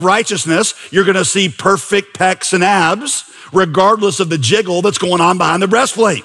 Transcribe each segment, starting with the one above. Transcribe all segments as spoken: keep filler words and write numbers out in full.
righteousness, you're gonna see perfect pecs and abs, regardless of the jiggle that's going on behind the breastplate.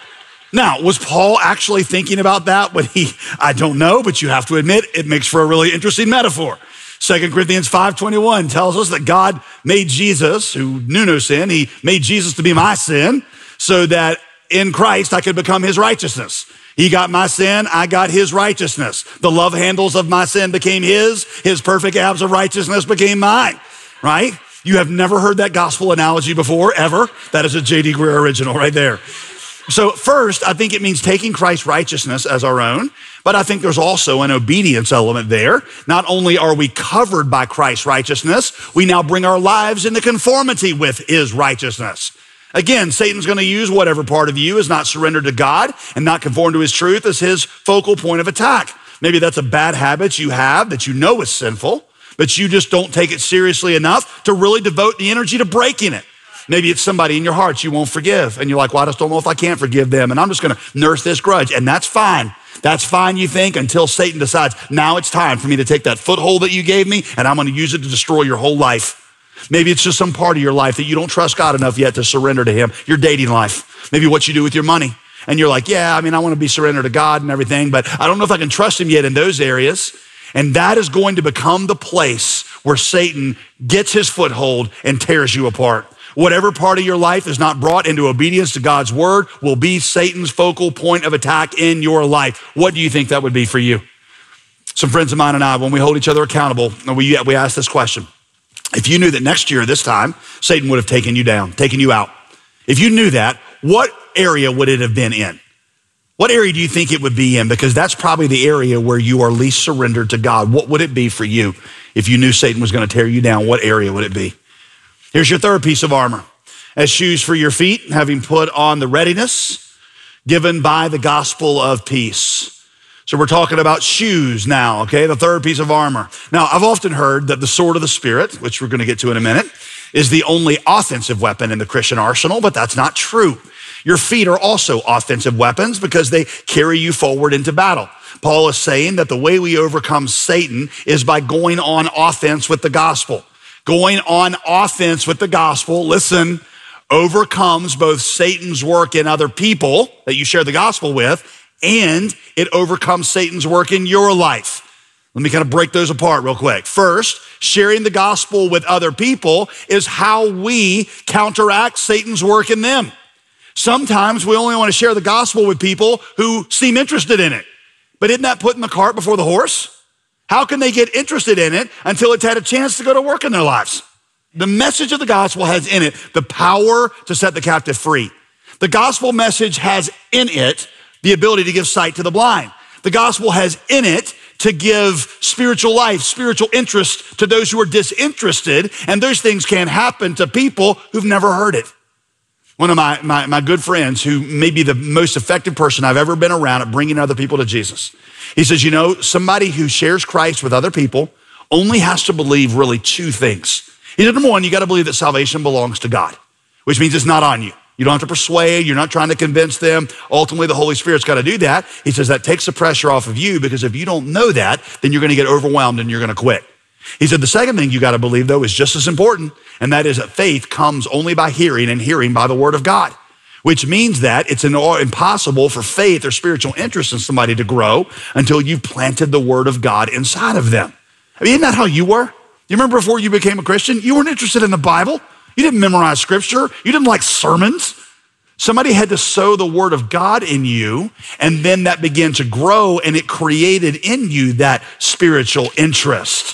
Now, was Paul actually thinking about that when he, I don't know, but you have to admit, it makes for a really interesting metaphor. Second Corinthians five twenty-one tells us that God made Jesus, who knew no sin, he made Jesus to be my sin, so that in Christ I could become his righteousness. He got my sin, I got his righteousness. The love handles of my sin became his, his perfect abs of righteousness became mine, right? You have never heard that gospel analogy before, ever. That is a J D Greear original right there. So first, I think it means taking Christ's righteousness as our own, but I think there's also an obedience element there. Not only are we covered by Christ's righteousness, we now bring our lives into conformity with his righteousness. Again, Satan's gonna use whatever part of you is not surrendered to God and not conformed to his truth as his focal point of attack. Maybe that's a bad habit you have that you know is sinful, but you just don't take it seriously enough to really devote the energy to breaking it. Maybe it's somebody in your heart you won't forgive. And you're like, well, I just don't know if I can't forgive them. And I'm just gonna nurse this grudge. And that's fine. That's fine, you think, until Satan decides, now it's time for me to take that foothold that you gave me and I'm gonna use it to destroy your whole life. Maybe it's just some part of your life that you don't trust God enough yet to surrender to him. Your dating life. Maybe what you do with your money. And you're like, yeah, I mean, I wanna be surrendered to God and everything, but I don't know if I can trust him yet in those areas. And that is going to become the place where Satan gets his foothold and tears you apart. Whatever part of your life is not brought into obedience to God's word will be Satan's focal point of attack in your life. What do you think that would be for you? Some friends of mine and I, when we hold each other accountable, we, we ask this question. If you knew that next year, this time, Satan would have taken you down, taken you out. If you knew that, what area would it have been in? What area do you think it would be in? Because that's probably the area where you are least surrendered to God. What would it be for you if you knew Satan was going to tear you down? What area would it be? Here's your third piece of armor. As shoes for your feet, having put on the readiness given by the gospel of peace. So we're talking about shoes now, okay? The third piece of armor. Now, I've often heard that the sword of the Spirit, which we're gonna get to in a minute, is the only offensive weapon in the Christian arsenal, but that's not true. Your feet are also offensive weapons because they carry you forward into battle. Paul is saying that the way we overcome Satan is by going on offense with the gospel. Going on offense with the gospel, listen, overcomes both Satan's work in other people that you share the gospel with, and it overcomes Satan's work in your life. Let me kind of break those apart real quick. First, sharing the gospel with other people is how we counteract Satan's work in them. Sometimes we only want to share the gospel with people who seem interested in it. But isn't that putting the cart before the horse? How can they get interested in it until it's had a chance to go to work in their lives? The message of the gospel has in it the power to set the captive free. The gospel message has in it the ability to give sight to the blind. The gospel has in it to give spiritual life, spiritual interest to those who are disinterested, and those things can happen to people who've never heard it. One of my, my, my good friends, who may be the most effective person I've ever been around at bringing other people to Jesus, he says, you know, somebody who shares Christ with other people only has to believe really two things. He said, number one, you got to believe that salvation belongs to God, which means it's not on you. You don't have to persuade. You're not trying to convince them. Ultimately, the Holy Spirit's got to do that. He says that takes the pressure off of you, because if you don't know that, then you're going to get overwhelmed and you're going to quit. He said the second thing you got to believe, though, is just as important, and that is that faith comes only by hearing, and hearing by the word of God, which means that it's impossible for faith or spiritual interest in somebody to grow until you've planted the word of God inside of them. I mean, isn't that how you were? You remember before you became a Christian, you weren't interested in the Bible. You didn't memorize scripture. You didn't like sermons. Somebody had to sow the word of God in you, and then that began to grow, and it created in you that spiritual interest.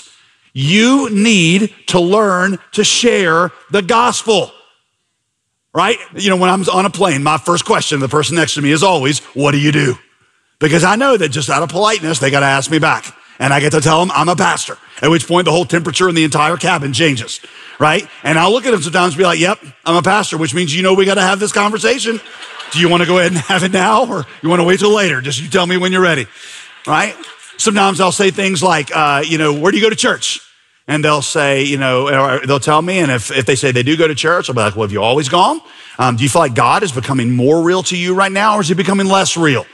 You need to learn to share the gospel, right? You know, when I'm on a plane, my first question to the person next to me is always, what do you do? Because I know that just out of politeness, they got to ask me back. And I get to tell them I'm a pastor, at which point the whole temperature in the entire cabin changes, right? And I'll look at them sometimes and be like, yep, I'm a pastor, which means, you know, we got to have this conversation. Do you want to go ahead and have it now, or you want to wait till later? Just you tell me when you're ready, right? Sometimes I'll say things like, uh, you know, where do you go to church? And they'll say, you know, or they'll tell me, and if, if they say they do go to church, I'll be like, well, have you always gone? Um, do you feel like God is becoming more real to you right now, or is he becoming less real?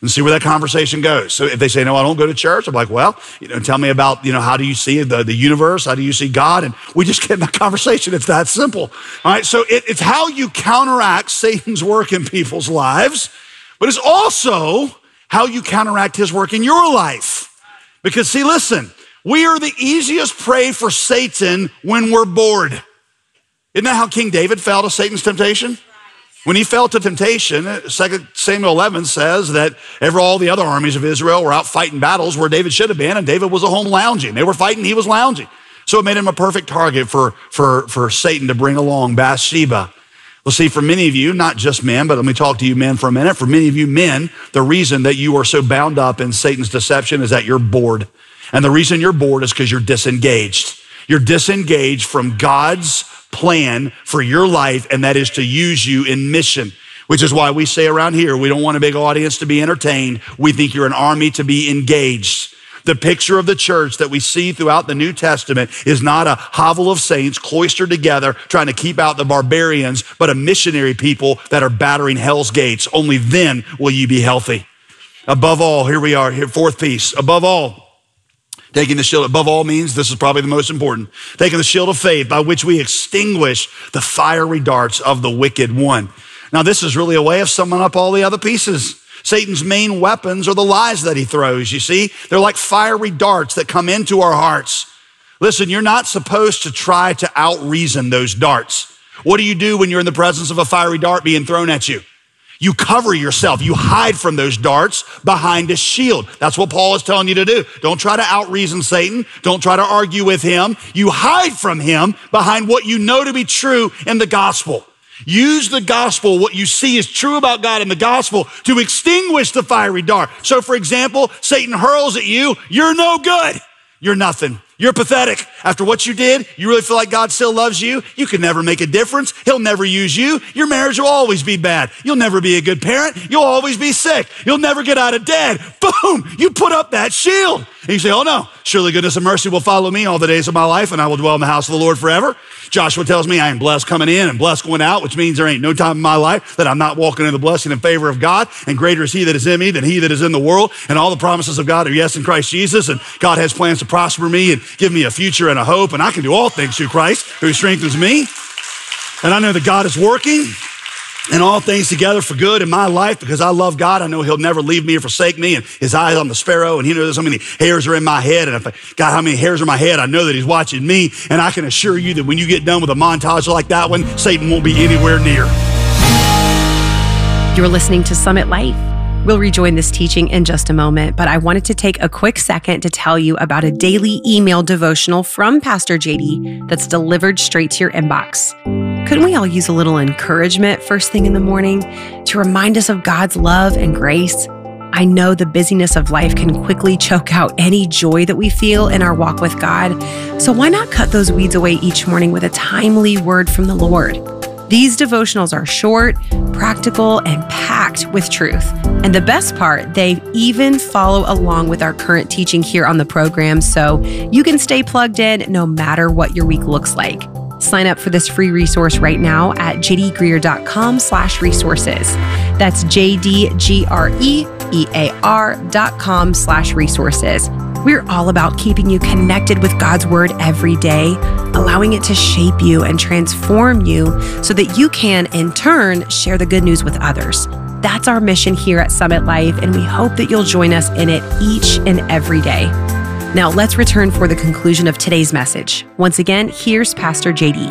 and see where that conversation goes. So if they say, no, I don't go to church, I'm like, well, you know, tell me about, you know, how do you see the, the universe? How do you see God? And we just get in that conversation. It's that simple. All right. So it, it's how you counteract Satan's work in people's lives, but it's also how you counteract his work in your life. Because see, listen, we are the easiest prey for Satan when we're bored. Isn't that how King David fell to Satan's temptation? When he fell to temptation, Second Samuel eleven says that every, all the other armies of Israel were out fighting battles where David should have been, and David was at home lounging. They were fighting, he was lounging. So it made him a perfect target for, for, for Satan to bring along Bathsheba. Well, see, for many of you, not just men, but let me talk to you men for a minute. For many of you men, the reason that you are so bound up in Satan's deception is that you're bored. And the reason you're bored is because you're disengaged. You're disengaged from God's plan for your life, and that is to use you in mission, which is why we say around here, we don't want a big audience to be entertained. We think you're an army to be engaged. The picture of the church that we see throughout the New Testament is not a hovel of saints cloistered together trying to keep out the barbarians, but a missionary people that are battering hell's gates. Only then will you be healthy. Above all, here we are, here, fourth piece. Above all, taking the shield, above all means, this is probably the most important, taking the shield of faith by which we extinguish the fiery darts of the wicked one. Now, this is really a way of summing up all the other pieces. Satan's main weapons are the lies that he throws, you see. They're like fiery darts that come into our hearts. Listen, you're not supposed to try to out-reason those darts. What do you do when you're in the presence of a fiery dart being thrown at you? You cover yourself. You hide from those darts behind a shield. That's what Paul is telling you to do. Don't try to out-reason Satan. Don't try to argue with him. You hide from him behind what you know to be true in the gospel. Use the gospel, what you see is true about God in the gospel, to extinguish the fiery dart. So, for example, Satan hurls at you. You're no good. You're nothing. You're pathetic. After what you did, you really feel like God still loves you. You can never make a difference. He'll never use you. Your marriage will always be bad. You'll never be a good parent. You'll always be sick. You'll never get out of debt. Boom! You put up that shield. And you say, oh no, surely goodness and mercy will follow me all the days of my life, and I will dwell in the house of the Lord forever. Joshua tells me I am blessed coming in and blessed going out, which means there ain't no time in my life that I'm not walking in the blessing in favor of God. And greater is he that is in me than he that is in the world. And all the promises of God are yes in Christ Jesus. And God has plans to prosper me and give me a future and a hope. And I can do all things through Christ who strengthens me. And I know that God is working and all things together for good in my life because I love God. I know he'll never leave me or forsake me, and his eyes on the sparrow, and he knows how many hairs are in my head. And if I got how many hairs are in my head, I know that he's watching me. And I can assure you that when you get done with a montage like that one, Satan won't be anywhere near. You're listening to Summit Life. We'll rejoin this teaching in just a moment, but I wanted to take a quick second to tell you about a daily email devotional from Pastor J D that's delivered straight to your inbox. Couldn't we all use a little encouragement first thing in the morning to remind us of God's love and grace? I know the busyness of life can quickly choke out any joy that we feel in our walk with God. So why not cut those weeds away each morning with a timely word from the Lord? These devotionals are short, practical, and packed with truth. And the best part, they even follow along with our current teaching here on the program, so you can stay plugged in no matter what your week looks like. Sign up for this free resource right now at jdgreer.com slash resources. That's J-D-G-R-E-E-A-R dot com slash resources. We're all about keeping you connected with God's word every day, allowing it to shape you and transform you so that you can, in turn, share the good news with others. That's our mission here at Summit Life, and we hope that you'll join us in it each and every day. Now, let's return for the conclusion of today's message. Once again, here's Pastor J D.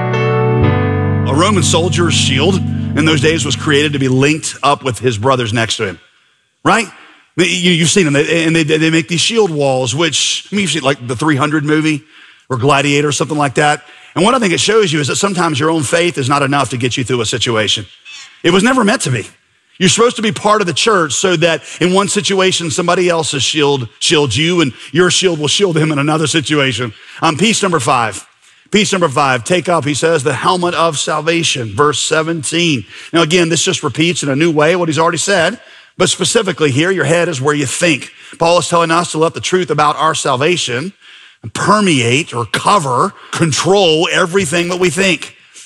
A Roman soldier's shield in those days was created to be linked up with his brothers next to him, right? You've seen them, and they, they make these shield walls, which, I mean, you've seen like the three hundred movie or Gladiator or something like that. And what I think it shows you is that sometimes your own faith is not enough to get you through a situation. It was never meant to be. You're supposed to be part of the church so that in one situation, somebody else's shield shields you, and your shield will shield him in another situation. Um, piece number five. Piece number five, take up, he says, the helmet of salvation, verse seventeen. Now again, this just repeats in a new way what he's already said. But specifically here, your head is where you think. Paul is telling us to let the truth about our salvation permeate or cover, control everything that we think.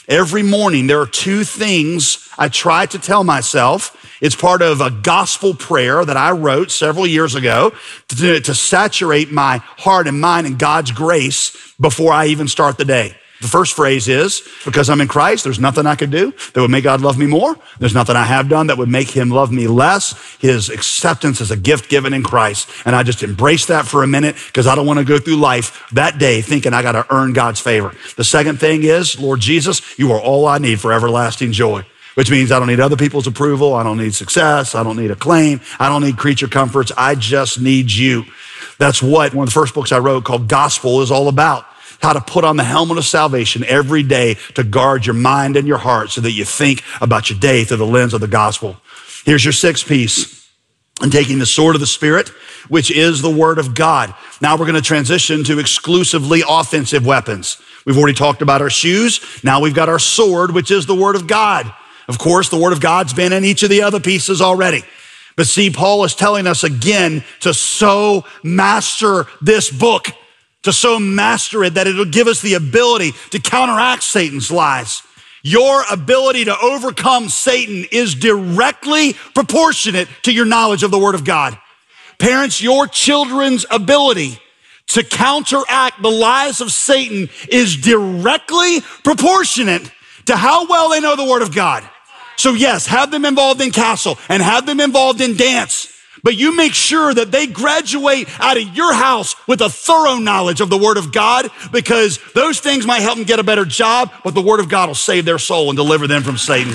Every morning, there are two things I try to tell myself. It's part of a gospel prayer that I wrote several years ago to, to saturate my heart and mind in God's grace before I even start the day. The first phrase is, because I'm in Christ, there's nothing I could do that would make God love me more. There's nothing I have done that would make him love me less. His acceptance is a gift given in Christ. And I just embrace that for a minute because I don't want to go through life that day thinking I got to earn God's favor. The second thing is, Lord Jesus, you are all I need for everlasting joy, which means I don't need other people's approval. I don't need success. I don't need acclaim. I don't need creature comforts. I just need you. That's what one of the first books I wrote called Gospel is all about. How to put on the helmet of salvation every day to guard your mind and your heart so that you think about your day through the lens of the gospel. Here's your sixth piece. And taking the sword of the Spirit, which is the word of God. Now we're going to transition to exclusively offensive weapons. We've already talked about our shoes. Now we've got our sword, which is the word of God. Of course, the word of God's been in each of the other pieces already. But see, Paul is telling us again to so master this book, to so master it that it'll give us the ability to counteract Satan's lies. Your ability to overcome Satan is directly proportionate to your knowledge of the word of God. Parents, your children's ability to counteract the lies of Satan is directly proportionate to how well they know the word of God. So yes, have them involved in castle and have them involved in dance. But you make sure that they graduate out of your house with a thorough knowledge of the word of God, because those things might help them get a better job, but the word of God will save their soul and deliver them from Satan.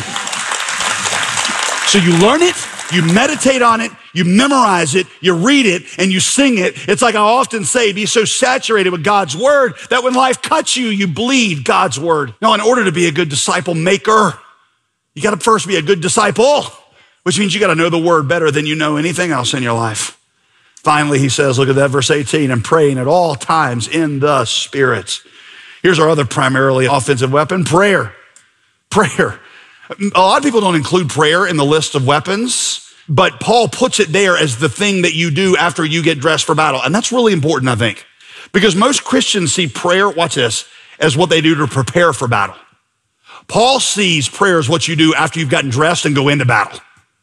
So you learn it, you meditate on it, you memorize it, you read it, and you sing it. It's like I often say, be so saturated with God's word that when life cuts you, you bleed God's word. Now, in order to be a good disciple maker, you got to first be a good disciple, which means you got to know the word better than you know anything else in your life. Finally, he says, look at that, verse eighteen, and praying at all times in the Spirit. Here's our other primarily offensive weapon, prayer. Prayer. A lot of people don't include prayer in the list of weapons, but Paul puts it there as the thing that you do after you get dressed for battle. And that's really important, I think, because most Christians see prayer, watch this, as what they do to prepare for battle. Paul sees prayer as what you do after you've gotten dressed and go into battle.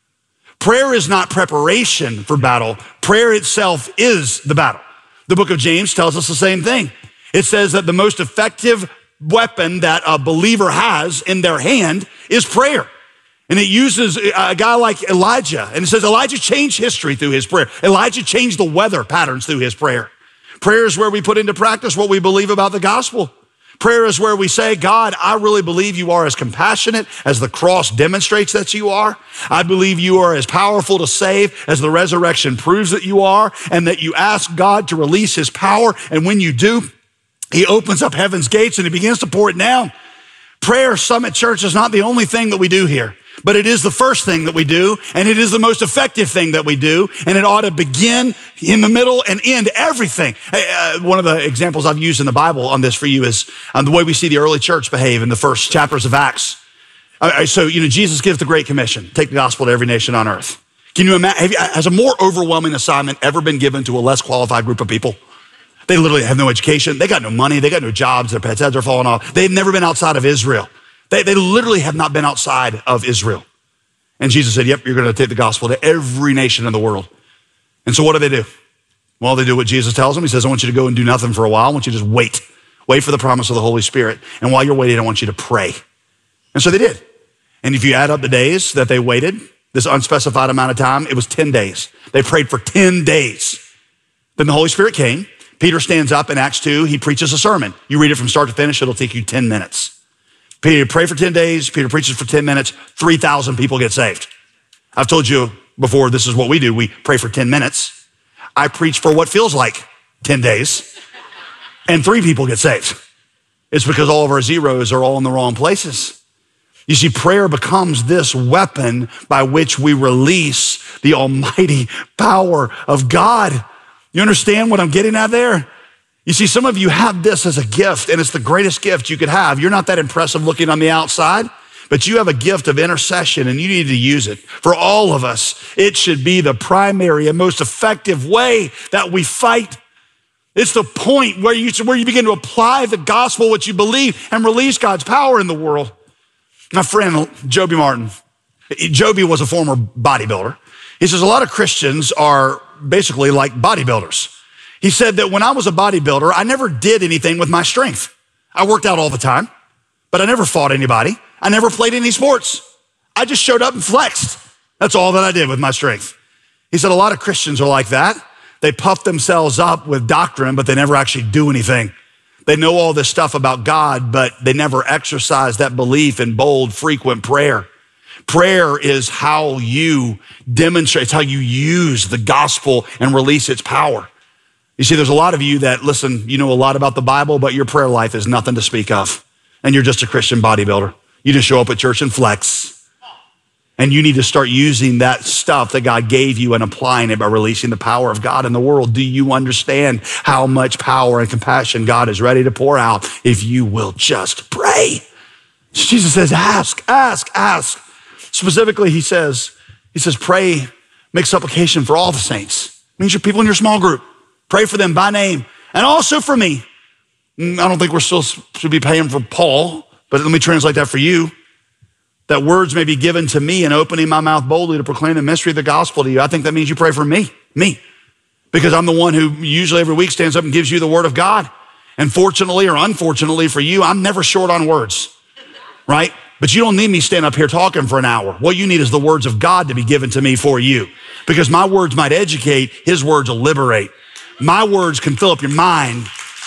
Prayer is not preparation for battle. Prayer itself is the battle. The book of James tells us the same thing. It says that the most effective weapon that a believer has in their hand is prayer. And it uses a guy like Elijah. And it says Elijah changed history through his prayer. Elijah changed the weather patterns through his prayer. Prayer is where we put into practice what we believe about the gospel. Prayer is where we say, God, I really believe you are as compassionate as the cross demonstrates that you are. I believe you are as powerful to save as the resurrection proves that you are, and that you ask God to release his power. And when you do, he opens up heaven's gates and he begins to pour it down. Prayer, Summit Church, is not the only thing that we do here, but it is the first thing that we do, and it is the most effective thing that we do, and it ought to begin in the middle and end everything. Uh, one of the examples I've used in the Bible on this for you is um, the way we see the early church behave in the first chapters of Acts. Uh, so, you know, Jesus gives the Great Commission, take the gospel to every nation on earth. Can you imagine, have you, has a more overwhelming assignment ever been given to a less qualified group of people? They literally have no education. They got no money. They got no jobs. Their pets' heads are falling off. They've never been outside of Israel. They, they literally have not been outside of Israel. And Jesus said, yep, you're going to take the gospel to every nation in the world. And so what do they do? Well, they do what Jesus tells them. He says, I want you to go and do nothing for a while. I want you to just wait. Wait for the promise of the Holy Spirit. And while you're waiting, I want you to pray. And so they did. And if you add up the days that they waited, this unspecified amount of time, it was ten days. They prayed for ten days. Then the Holy Spirit came. Peter stands up in Acts two. He preaches a sermon. You read it from start to finish. It'll take you ten minutes. Peter prayed for ten days. Peter preaches for ten minutes. three thousand people get saved. I've told you before, this is what we do. We pray for ten minutes. I preach for what feels like ten days, and three people get saved. It's because all of our zeros are all in the wrong places. You see, prayer becomes this weapon by which we release the almighty power of God. You understand what I'm getting at there? You see, some of you have this as a gift, and it's the greatest gift you could have. You're not that impressive looking on the outside, but you have a gift of intercession, and you need to use it. For all of us, it should be the primary and most effective way that we fight. It's the point where you, where you begin to apply the gospel, what you believe, and release God's power in the world. My friend, Joby Martin, Joby was a former bodybuilder. He says a lot of Christians are basically like bodybuilders. He said that when I was a bodybuilder, I never did anything with my strength. I worked out all the time, but I never fought anybody. I never played any sports. I just showed up and flexed. That's all that I did with my strength. He said a lot of Christians are like that. They puff themselves up with doctrine, but they never actually do anything. They know all this stuff about God, but they never exercise that belief in bold, frequent prayer. Prayer is how you demonstrate, it's how you use the gospel and release its power. You see, there's a lot of you that, listen, you know a lot about the Bible, but your prayer life is nothing to speak of. And you're just a Christian bodybuilder. You just show up at church and flex. And you need to start using that stuff that God gave you and applying it by releasing the power of God in the world. Do you understand how much power and compassion God is ready to pour out if you will just pray? Jesus says, ask, ask, ask. Specifically, he says, he says, pray, make supplication for all the saints. It means your people in your small group. Pray for them by name and also for me. I don't think we're still should be paying for Paul, but let me translate that for you. That words may be given to me and opening my mouth boldly to proclaim the mystery of the gospel to you. I think that means you pray for me, me, because I'm the one who usually every week stands up and gives you the word of God. And fortunately or unfortunately for you, I'm never short on words, right? But you don't need me standing up here talking for an hour. What you need is the words of God to be given to me for you, because my words might educate, his words will liberate. My words can fill up your mind.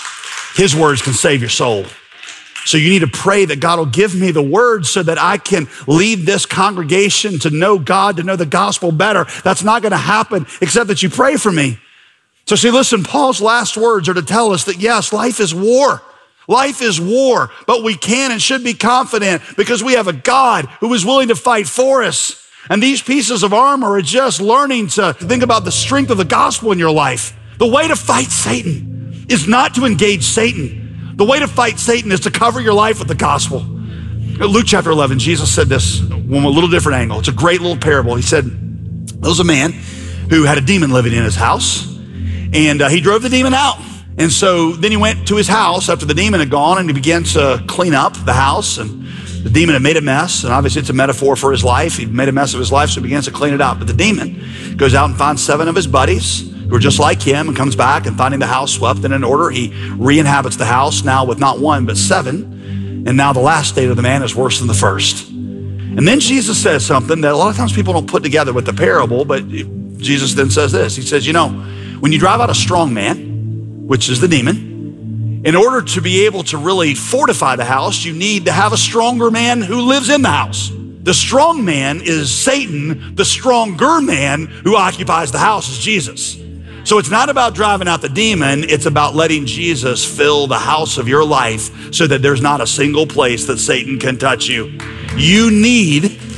His words can save your soul. So you need to pray that God will give me the words so that I can lead this congregation to know God, to know the gospel better. That's not going to happen except that you pray for me. So see, listen, Paul's last words are to tell us that yes, life is war. Life is war, but we can and should be confident because we have a God who is willing to fight for us. And these pieces of armor are just learning to think about the strength of the gospel in your life. The way to fight Satan is not to engage Satan. The way to fight Satan is to cover your life with the gospel. Luke chapter eleven, Jesus said this from a little different angle. It's a great little parable. He said, there was a man who had a demon living in his house, and uh, he drove the demon out. And so then he went to his house after the demon had gone, and he began to clean up the house, and the demon had made a mess, and obviously it's a metaphor for his life. He made a mess of his life, so he begins to clean it up. But the demon goes out and finds seven of his buddies who are just like him and comes back and finding the house swept and in order, he re-inhabits the house now with not one, but seven. And now the last state of the man is worse than the first. And then Jesus says something that a lot of times people don't put together with the parable, but Jesus then says this. He says, you know, when you drive out a strong man, which is the demon, in order to be able to really fortify the house, you need to have a stronger man who lives in the house. The strong man is Satan. The stronger man who occupies the house is Jesus. So it's not about driving out the demon, it's about letting Jesus fill the house of your life so that there's not a single place that Satan can touch you. You need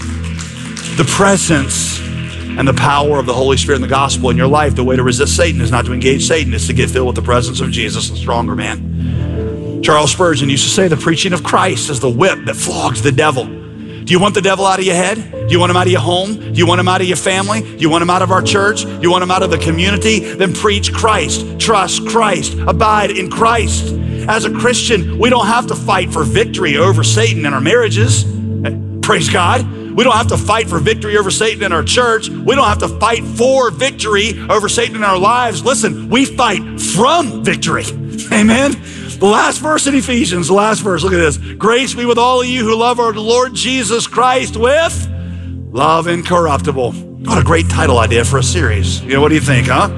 the presence and the power of the Holy Spirit and the gospel in your life. The way to resist Satan is not to engage Satan, it's to get filled with the presence of Jesus, the stronger man. Charles Spurgeon used to say the preaching of Christ is the whip that flogs the devil. Do you want the devil out of your head? Do you want him out of your home? Do you want him out of your family? Do you want him out of our church? Do you want him out of the community? Then preach Christ, trust Christ, abide in Christ. As a Christian, we don't have to fight for victory over Satan in our marriages. Praise God. We don't have to fight for victory over Satan in our church. We don't have to fight for victory over Satan in our lives. Listen, we fight from victory. Amen. The last verse in Ephesians, the last verse, look at this. Grace be with all of you who love our Lord Jesus Christ with love incorruptible. What a great title idea for a series. You know, what do you think, huh?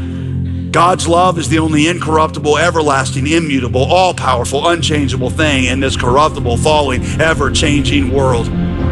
God's love is the only incorruptible, everlasting, immutable, all-powerful, unchangeable thing in this corruptible, falling, ever-changing world.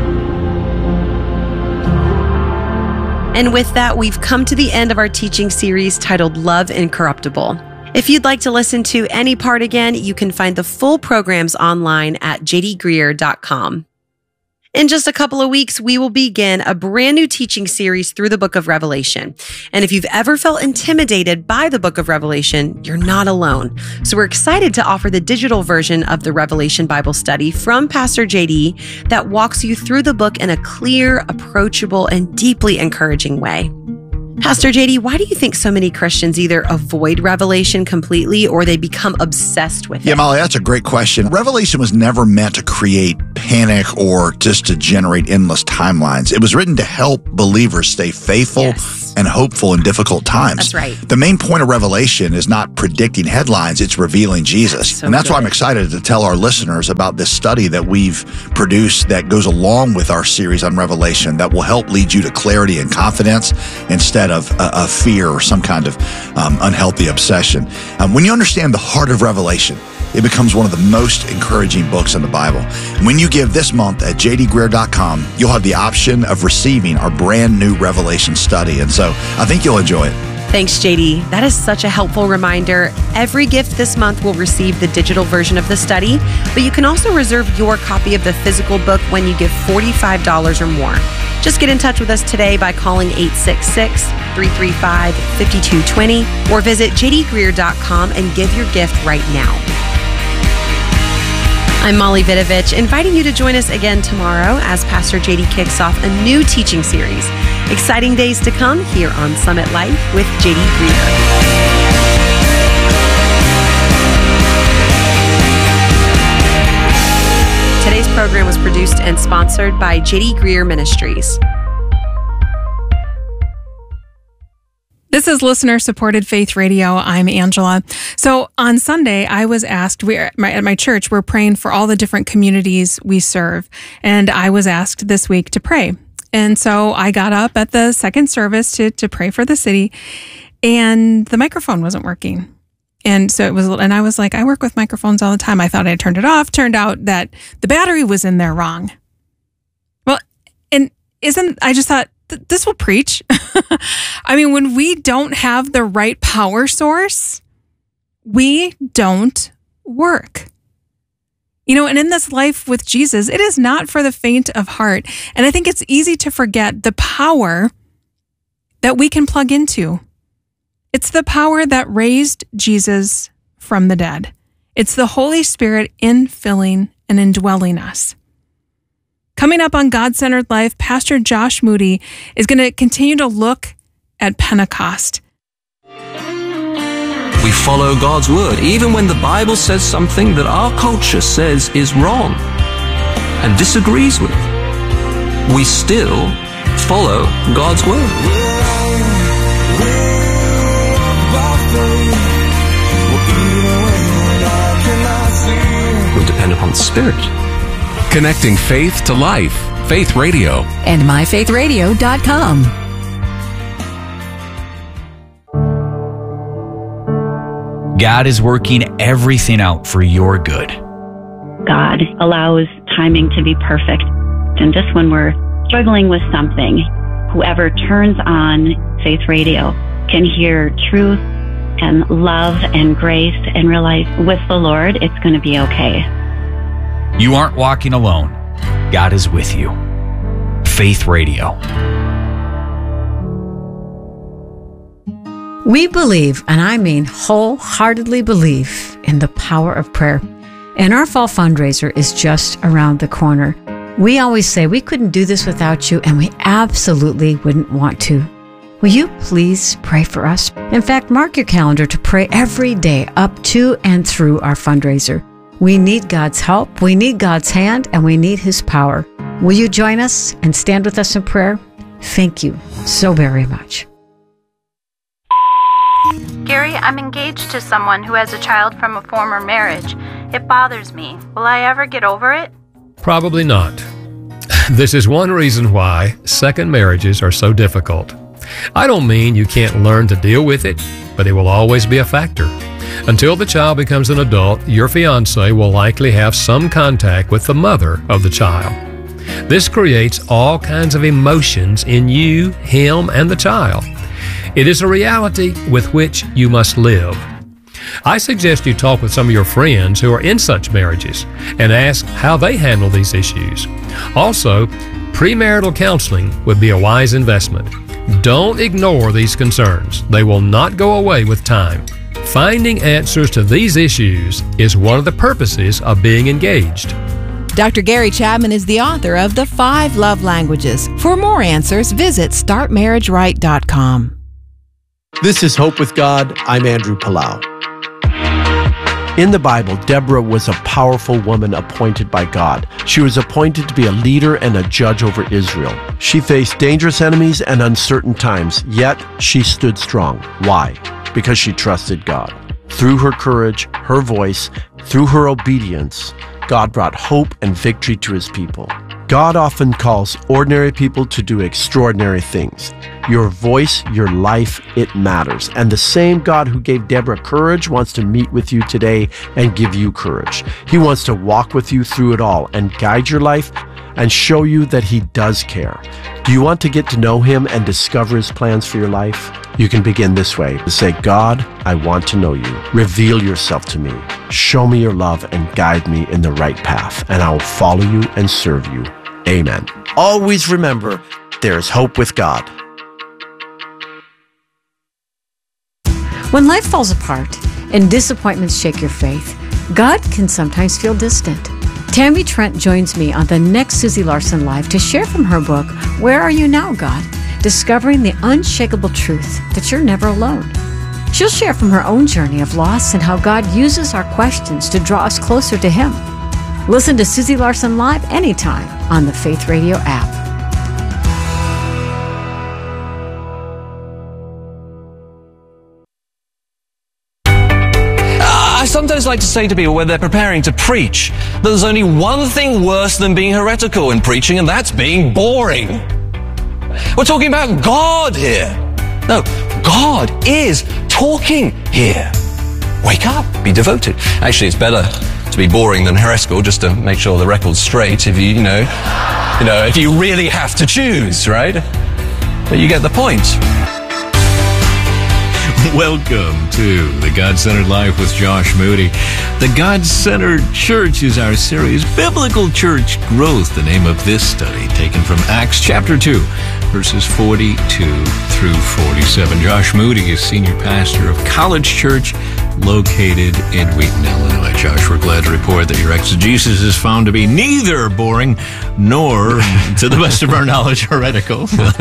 And with that, we've come to the end of our teaching series titled Love Incorruptible. If you'd like to listen to any part again, you can find the full programs online at j d greer dot com. In just a couple of weeks, we will begin a brand new teaching series through the book of Revelation. And if you've ever felt intimidated by the book of Revelation, you're not alone. So we're excited to offer the digital version of the Revelation Bible study from Pastor J D that walks you through the book in a clear, approachable, and deeply encouraging way. Pastor J D, why do you think so many Christians either avoid Revelation completely or they become obsessed with it? Yeah, Molly, that's a great question. Revelation was never meant to create panic or just to generate endless timelines. It was written to help believers stay faithful yes. and hopeful in difficult times. That's right. The main point of Revelation is not predicting headlines, it's revealing Jesus. So and that's good. Why I'm excited to tell our listeners about this study that we've produced that goes along with our series on Revelation that will help lead you to clarity and confidence instead of a, a fear or some kind of um, unhealthy obsession. Um, when you understand the heart of Revelation, it becomes one of the most encouraging books in the Bible. When you give this month at j d greer dot com, you'll have the option of receiving our brand new Revelation study. And so I think you'll enjoy it. Thanks, J D. That is such a helpful reminder. Every gift this month will receive the digital version of the study, but you can also reserve your copy of the physical book when you give forty-five dollars or more. Just get in touch with us today by calling eight six six, three three five, five two two zero or visit j d greer dot com and give your gift right now. I'm Molly Vidovich, inviting you to join us again tomorrow as Pastor J D kicks off a new teaching series. Exciting days to come here on Summit Life with J D Greer. Today's program was produced and sponsored by J D Greer Ministries. This is listener-supported Faith Radio. I'm Angela. So on Sunday, I was asked, we're at my, at my church, we're praying for all the different communities we serve. And I was asked this week to pray. And so I got up at the second service to, to pray for the city, and the microphone wasn't working. And so it was, and I was like, I work with microphones all the time. I thought I turned it off. Turned out that the battery was in there wrong. Well, and isn't, I just thought, this will preach. I mean, when we don't have the right power source, we don't work. You know, and in this life with Jesus, it is not for the faint of heart. And I think it's easy to forget the power that we can plug into. It's the power that raised Jesus from the dead. It's the Holy Spirit infilling and indwelling us. Coming up on God-Centered Life, Pastor Josh Moody is going to continue to look at Pentecost. We follow God's word, even when the Bible says something that our culture says is wrong and disagrees with. We still follow God's word. We depend upon the Spirit. Connecting faith to life. Faith Radio. And my faith radio dot com. God is working everything out for your good. God allows timing to be perfect. And just when we're struggling with something, whoever turns on Faith Radio can hear truth and love and grace and realize with the Lord, it's going to be okay. You aren't walking alone. God is with you. Faith Radio. We believe, and I mean wholeheartedly believe, in the power of prayer. And our fall fundraiser is just around the corner. We always say we couldn't do this without you, and we absolutely wouldn't want to. Will you please pray for us? In fact, mark your calendar to pray every day up to and through our fundraiser. We need God's help, we need God's hand, and we need His power. Will you join us and stand with us in prayer? Thank you so very much. Gary, I'm engaged to someone who has a child from a former marriage. It bothers me. Will I ever get over it? Probably not. This is one reason why second marriages are so difficult. I don't mean you can't learn to deal with it, but it will always be a factor. Until the child becomes an adult, your fiancé will likely have some contact with the mother of the child. This creates all kinds of emotions in you, him, and the child. It is a reality with which you must live. I suggest you talk with some of your friends who are in such marriages and ask how they handle these issues. Also, premarital counseling would be a wise investment. Don't ignore these concerns. They will not go away with time. Finding answers to these issues is one of the purposes of being engaged. Doctor Gary Chapman is the author of The Five Love Languages. For more answers, visit start marriage right dot com. This is Hope with God. I'm Andrew Palau. In the Bible, Deborah was a powerful woman appointed by God. She was appointed to be a leader and a judge over Israel. She faced dangerous enemies and uncertain times, yet she stood strong. Why? Because she trusted God. Through her courage, her voice, through her obedience, God brought hope and victory to his people. God often calls ordinary people to do extraordinary things. Your voice, your life, it matters. And the same God who gave Deborah courage wants to meet with you today and give you courage. He wants to walk with you through it all and guide your life and show you that he does care. Do you want to get to know him and discover his plans for your life? You can begin this way. Say, God, I want to know you. Reveal yourself to me. Show me your love and guide me in the right path, and I will follow you and serve you. Amen. Always remember, there is hope with God. When life falls apart and disappointments shake your faith, God can sometimes feel distant. Tammy Trent joins me on the next Susie Larson Live to share from her book, Where Are You Now, God? Discovering the unshakable truth that you're never alone. She'll share from her own journey of loss and how God uses our questions to draw us closer to him. Listen to Susie Larson Live anytime on the Faith Radio app. I sometimes like to say to people when they're preparing to preach that there's only one thing worse than being heretical in preaching, and that's being boring. We're talking about God here. No, God is talking here. Wake up, be devoted. Actually, it's better to be boring than heretical, just to make sure the record's straight. If you, you know, you know, if you really have to choose, right? But you get the point. Welcome to the God-Centered Life with Josh Moody. The God-Centered Church is our series, Biblical Church Growth, the name of this study, taken from Acts chapter two, verses forty-two through forty-seven. Josh Moody is senior pastor of College Church, located in Wheaton, Illinois. Josh, we're glad to report that your exegesis is found to be neither boring nor, to the best of our knowledge, heretical.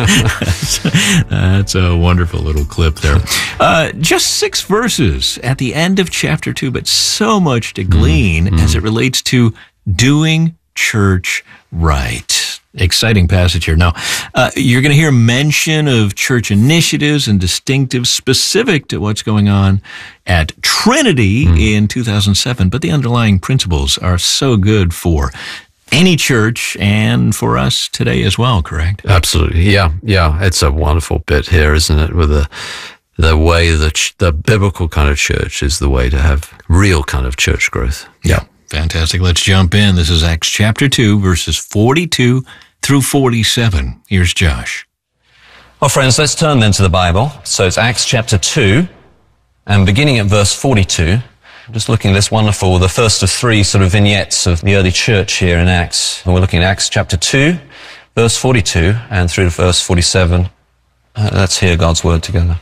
That's a wonderful little clip there. Uh, just six verses at the end of chapter two, but so much to glean mm-hmm. as it relates to doing church right. Exciting passage here. Now, uh, you're going to hear mention of church initiatives and distinctives specific to what's going on at Trinity mm. in two thousand seven, but the underlying principles are so good for any church and for us today as well, correct? Absolutely. Yeah. Yeah. It's a wonderful bit here, isn't it? With the, the way that the biblical kind of church is the way to have real kind of church growth. Yeah. Fantastic. Let's jump in. This is Acts chapter two, verses forty-two through forty-seven. Here's Josh. Well, friends, let's turn then to the Bible. So it's Acts chapter two, and beginning at verse forty-two, I'm just looking at this wonderful, the first of three sort of vignettes of the early church here in Acts. And we're looking at Acts chapter two, verse forty-two, and through to verse forty-seven. Uh, let's hear God's word together.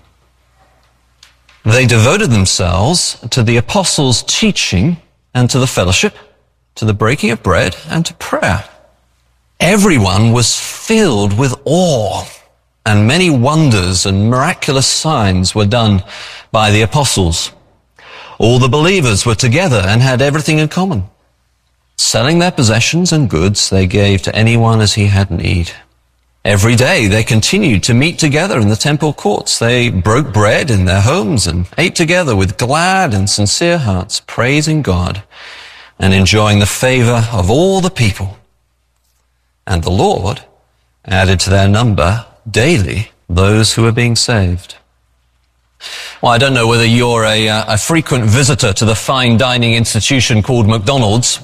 They devoted themselves to the apostles' teaching and to the fellowship, to the breaking of bread, and to prayer. Everyone was filled with awe, and many wonders and miraculous signs were done by the apostles. All the believers were together and had everything in common. Selling their possessions and goods, they gave to anyone as he had need. Every day they continued to meet together in the temple courts. They broke bread in their homes and ate together with glad and sincere hearts, praising God and enjoying the favor of all the people. And the Lord added to their number daily those who were being saved. Well, I don't know whether you're a, a frequent visitor to the fine dining institution called McDonald's.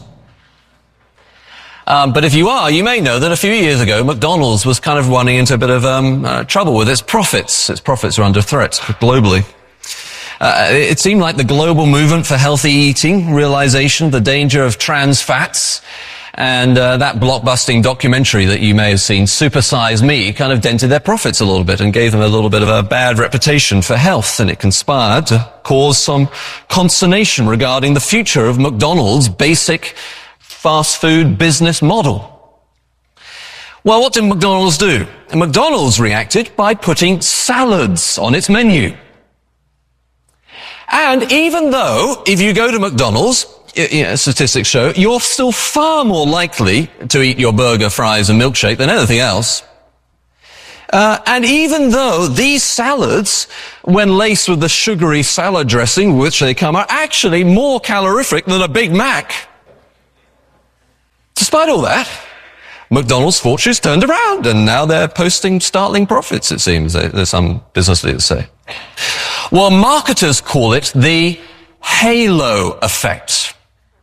Um, but if you are, you may know that a few years ago, McDonald's was kind of running into a bit of um, uh, trouble with its profits. Its profits are under threat globally. Uh, it seemed like the global movement for healthy eating, realization of the danger of trans fats, and uh, that blockbusting documentary that you may have seen, Super Size Me, kind of dented their profits a little bit and gave them a little bit of a bad reputation for health, and it conspired to cause some consternation regarding the future of McDonald's basic fast food business model. Well, what did McDonald's do? And McDonald's reacted by putting salads on its menu. And even though, if you go to McDonald's, you know, statistics show, you're still far more likely to eat your burger, fries, and milkshake than anything else. Uh, and even though these salads, when laced with the sugary salad dressing with which they come, are actually more calorific than a Big Mac, despite all that, McDonald's fortunes turned around, and now they're posting startling profits, it seems, there's some business leaders say. Well, marketers call it the halo effect.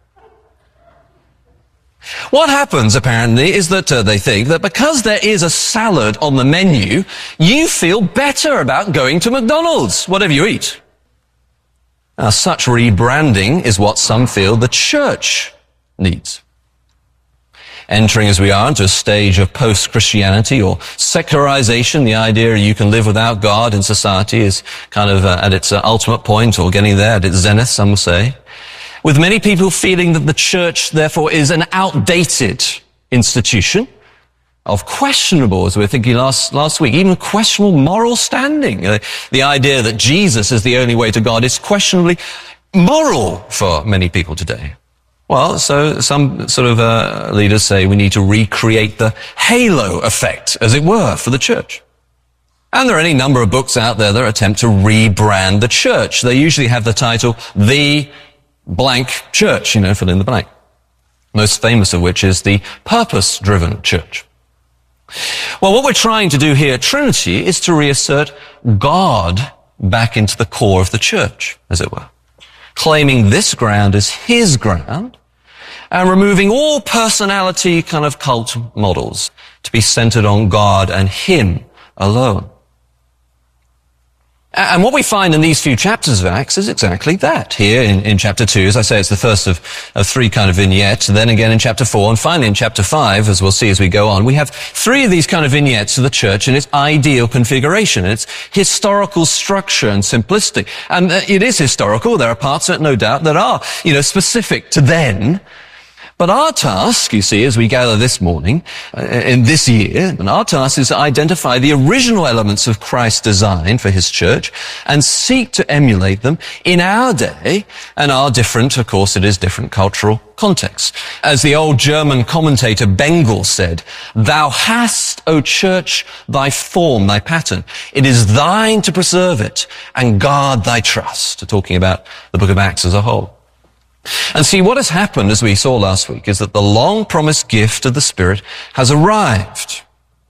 What happens, apparently, is that uh, they think that because there is a salad on the menu, you feel better about going to McDonald's, whatever you eat. Now, such rebranding is what some feel the church needs. Entering as we are into a stage of post-Christianity or secularization, the idea you can live without God in society is kind of uh, at its uh, ultimate point, or getting there at its zenith, some will say. With many people feeling that the church, therefore, is an outdated institution of questionable, as we were thinking last, last week, even questionable moral standing. Uh, the idea that Jesus is the only way to God is questionably moral for many people today. Well, so some sort of uh, leaders say we need to recreate the halo effect, as it were, for the church. And there are any number of books out there that attempt to rebrand the church. They usually have the title, The Blank Church, you know, fill in the blank. Most famous of which is the Purpose-Driven Church. Well, what we're trying to do here at Trinity is to reassert God back into the core of the church, as it were. Claiming this ground as his ground and removing all personality kind of cult models to be centered on God and him alone. And what we find in these few chapters of Acts is exactly that. Here in, in chapter two, as I say, it's the first of, of three kind of vignettes. Then again in chapter four, and finally in chapter five, as we'll see as we go on, we have three of these kind of vignettes of the church in its ideal configuration, its historical structure and simplicity. And uh, it is historical. There are parts of it, no doubt, that are, you know, specific to then. But our task, you see, as we gather this morning, uh, in this year, and our task is to identify the original elements of Christ's design for his church and seek to emulate them in our day and our different, of course, it is different cultural contexts. As the old German commentator Bengel said, "Thou hast, O church, thy form, thy pattern. It is thine to preserve it and guard thy trust." Talking about the book of Acts as a whole. And see, what has happened, as we saw last week, is that the long-promised gift of the Spirit has arrived.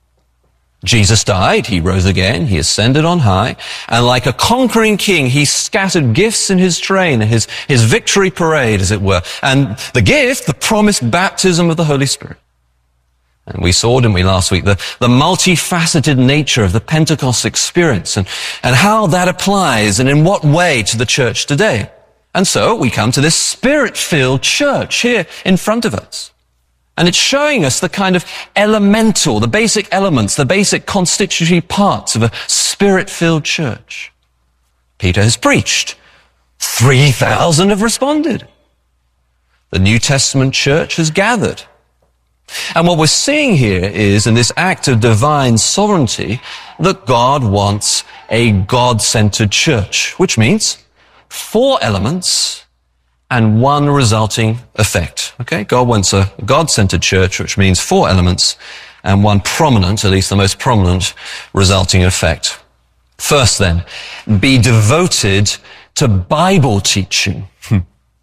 Jesus died, he rose again, he ascended on high, and like a conquering king, he scattered gifts in his train, his, his victory parade, as it were. And the gift, the promised baptism of the Holy Spirit. And we saw, didn't we, last week, the, the multifaceted nature of the Pentecost experience and, and how that applies and in what way to the church today. And so we come to this Spirit-filled church here in front of us. And it's showing us the kind of elemental, the basic elements, the basic constitutory parts of a Spirit-filled church. Peter has preached. three thousand have responded. The New Testament church has gathered. And what we're seeing here is, in this act of divine sovereignty, that God wants a God-centered church, which means four elements and one resulting effect. Okay? God wants a God-centered church, which means four elements and one prominent, at least the most prominent, resulting effect. First then, be devoted to Bible teaching. You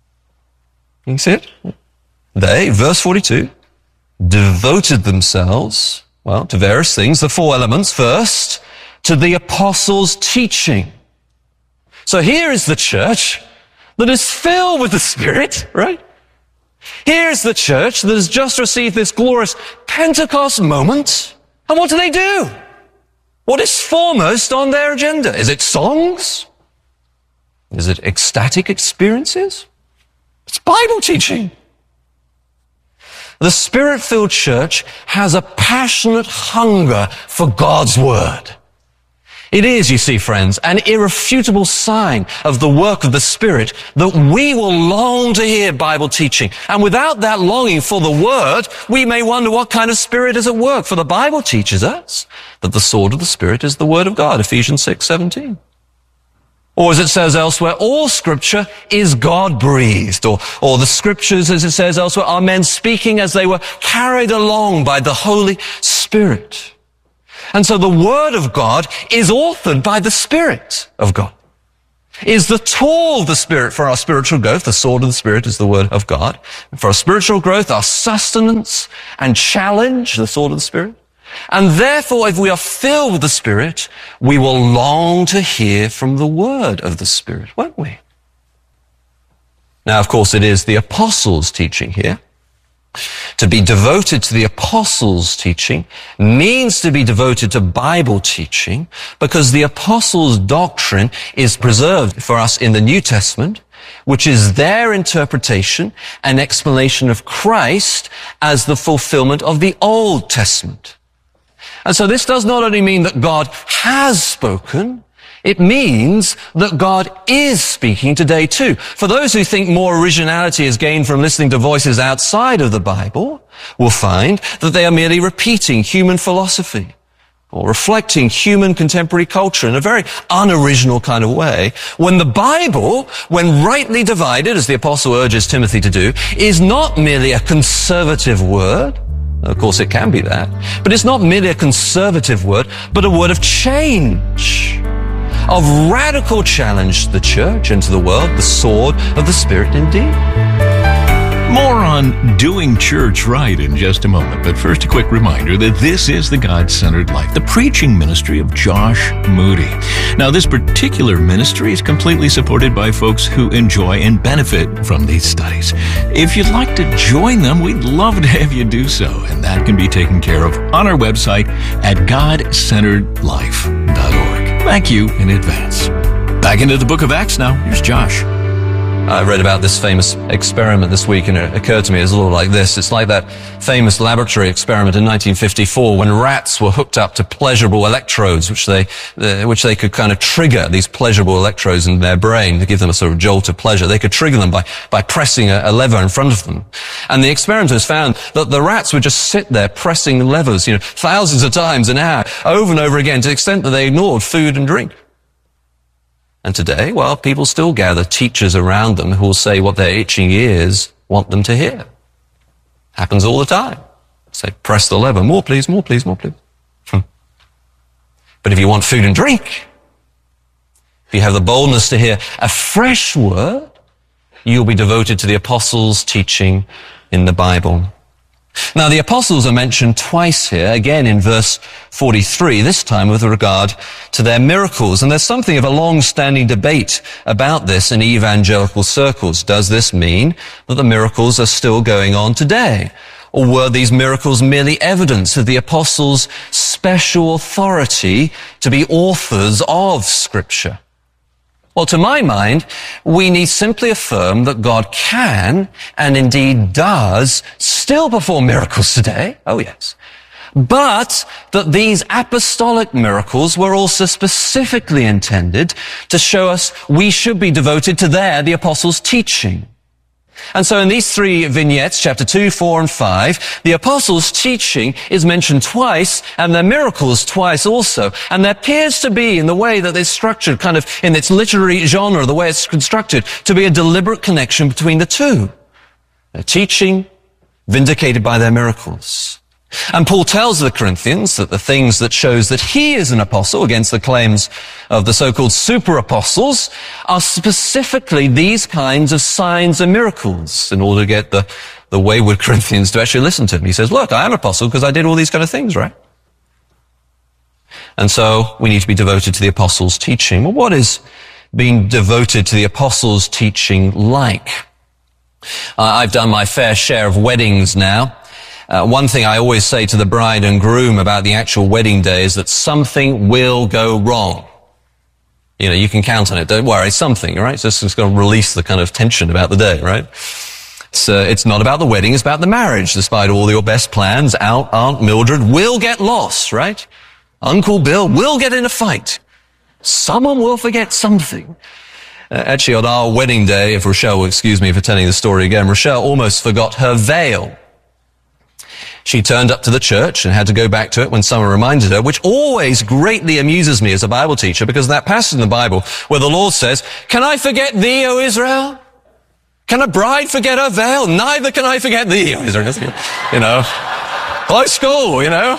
can see it? They, verse forty-two, devoted themselves, well, to various things. The four elements. First, to the apostles' teaching. So here is the church that is filled with the Spirit, right? Here's the church that has just received this glorious Pentecost moment. And what do they do? What is foremost on their agenda? Is it songs? Is it ecstatic experiences? It's Bible teaching. The Spirit-filled church has a passionate hunger for God's Word. It is, you see, friends, an irrefutable sign of the work of the Spirit that we will long to hear Bible teaching. And without that longing for the Word, we may wonder what kind of Spirit is at work. For the Bible teaches us that the sword of the Spirit is the Word of God, Ephesians six seventeen. Or as it says elsewhere, all scripture is God-breathed. Or, or the scriptures, as it says elsewhere, are men speaking as they were carried along by the Holy Spirit. And so the Word of God is authored by the Spirit of God. Is the tool of the Spirit for our spiritual growth. The sword of the Spirit is the Word of God. And for our spiritual growth, our sustenance and challenge, the sword of the Spirit. And therefore, if we are filled with the Spirit, we will long to hear from the Word of the Spirit, won't we? Now, of course, it is the apostles' teaching here. To be devoted to the apostles' teaching means to be devoted to Bible teaching, because the apostles' doctrine is preserved for us in the New Testament, which is their interpretation and explanation of Christ as the fulfillment of the Old Testament. And so this does not only mean that God has spoken, it means that God is speaking today too. For those who think more originality is gained from listening to voices outside of the Bible, will find that they are merely repeating human philosophy or reflecting human contemporary culture in a very unoriginal kind of way, when the Bible, when rightly divided, as the apostle urges Timothy to do, is not merely a conservative word. Of course, it can be that. But it's not merely a conservative word, but a word of change, of radical challenge to the church and to the world, the sword of the Spirit indeed. More on doing church right in just a moment, but first a quick reminder that this is the God-Centered Life, the preaching ministry of Josh Moody. Now, this particular ministry is completely supported by folks who enjoy and benefit from these studies. If you'd like to join them, we'd love to have you do so, and that can be taken care of on our website at god centered life dot org. Thank you in advance. Back into the book of Acts now. Here's Josh. I read about this famous experiment this week, and it occurred to me, it's a little like this. It's like that famous laboratory experiment in nineteen fifty-four when rats were hooked up to pleasurable electrodes, which they, uh, which they could kind of trigger, these pleasurable electrodes in their brain to give them a sort of jolt of pleasure. They could trigger them by, by pressing a, a lever in front of them. And the experimenters found that the rats would just sit there pressing levers, you know, thousands of times an hour, over and over again, to the extent that they ignored food and drink. And today, well, people still gather teachers around them who will say what their itching ears want them to hear. Happens all the time. Say, press the lever. More, please, more, please, more, please. Hmm. But if you want food and drink, if you have the boldness to hear a fresh word, you'll be devoted to the apostles' teaching in the Bible. Now, the apostles are mentioned twice here, again in verse forty-three, this time with regard to their miracles. And there's something of a long-standing debate about this in evangelical circles. Does this mean that the miracles are still going on today? Or were these miracles merely evidence of the apostles' special authority to be authors of Scripture? Well, to my mind, we need simply affirm that God can, and indeed does, still perform miracles today. Oh, yes. But that these apostolic miracles were also specifically intended to show us we should be devoted to their, the apostles' teaching. And so in these three vignettes, chapter two, four, and five, the apostles' teaching is mentioned twice, and their miracles twice also. And there appears to be, in the way that it's structured, kind of in its literary genre, the way it's constructed, to be a deliberate connection between the two. Their teaching, vindicated by their miracles. And Paul tells the Corinthians that the things that shows that he is an apostle against the claims of the so-called super apostles are specifically these kinds of signs and miracles in order to get the, the wayward Corinthians to actually listen to him. He says, look, I am an apostle because I did all these kind of things, right? And so we need to be devoted to the apostles' teaching. Well, what is being devoted to the apostles' teaching like? Uh, I've done my fair share of weddings now. Uh, one thing I always say to the bride and groom about the actual wedding day is that something will go wrong. You know, you can count on it. Don't worry, something, right? It's just, it's going to release the kind of tension about the day, right? It's, uh, it's not about the wedding, it's about the marriage. Despite all your best plans, Aunt, Aunt Mildred will get lost, right? Uncle Bill will get in a fight. Someone will forget something. Uh, actually, on our wedding day, if Rochelle will excuse me for telling the story again, Rochelle almost forgot her veil. She turned up to the church and had to go back to it when someone reminded her, which always greatly amuses me as a Bible teacher, because that passage in the Bible where the Lord says, "Can I forget thee, O Israel? Can a bride forget her veil? Neither can I forget thee, O Israel." You know, close school, you know.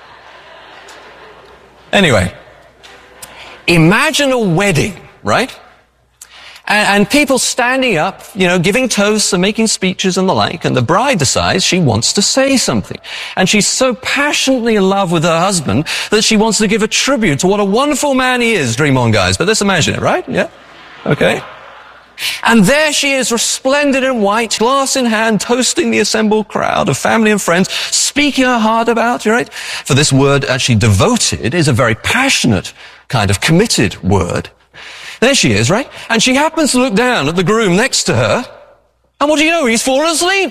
Anyway, imagine a wedding, right? And, and people standing up, you know, giving toasts and making speeches and the like, and the bride decides she wants to say something. And she's so passionately in love with her husband that she wants to give a tribute to what a wonderful man he is. Dream on, guys. But let's imagine it, right? Yeah? Okay. And there she is, resplendent in white, glass in hand, toasting the assembled crowd of family and friends, speaking her heart about, you right? For this word, actually devoted, is a very passionate, kind of committed word. There she is, right? And she happens to look down at the groom next to her, and what do you know? He's fallen asleep.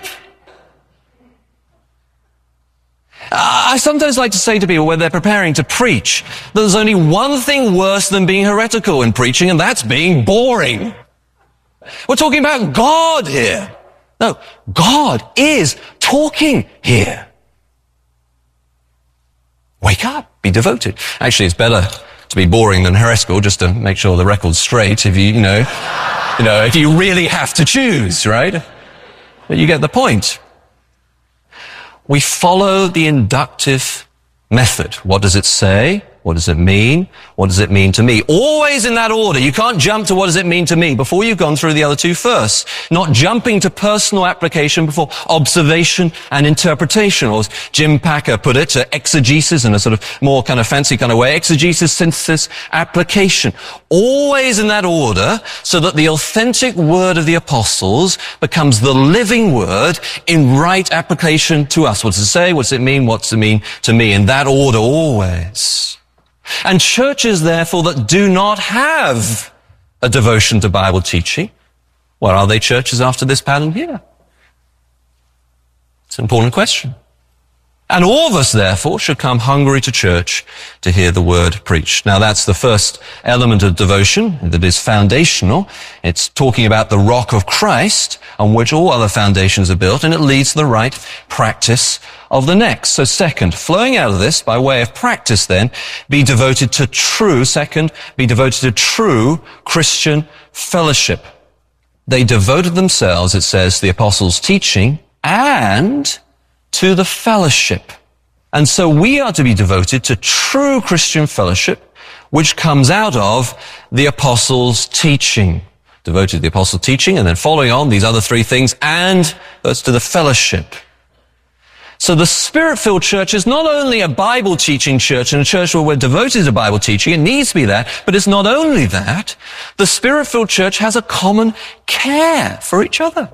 I sometimes like to say to people when they're preparing to preach that there's only one thing worse than being heretical in preaching, and that's being boring. We're talking about God here. No, God is talking here. Wake up, be devoted. Actually, it's better to be boring than heretical, just to make sure the record's straight. If you, you know, you know, if you really have to choose, right? But you get the point. We follow the inductive method. What does it say? What does it mean? What does it mean to me? Always in that order. You can't jump to what does it mean to me before you've gone through the other two first. Not jumping to personal application before observation and interpretation. Or as Jim Packer put it, exegesis in a sort of more kind of fancy kind of way. Exegesis, synthesis, application. Always in that order so that the authentic word of the apostles becomes the living word in right application to us. What does it say? What does it mean? What does it mean to me? In that order always. And churches, therefore, that do not have a devotion to Bible teaching, well, are they churches after this pattern here? It's an important question. And all of us, therefore, should come hungry to church to hear the word preached. Now, that's the first element of devotion that is foundational. It's talking about the rock of Christ on which all other foundations are built, and it leads to the right practice of the next. So second, flowing out of this by way of practice then, be devoted to true, second, be devoted to true Christian fellowship. They devoted themselves, it says, to the apostles' teaching and to the fellowship. And so we are to be devoted to true Christian fellowship, which comes out of the apostles' teaching. Devoted to the apostles' teaching, and then following on these other three things, and that's to the fellowship. So the Spirit-filled church is not only a Bible-teaching church and a church where we're devoted to Bible teaching. It needs to be that, but it's not only that. The Spirit-filled church has a common care for each other.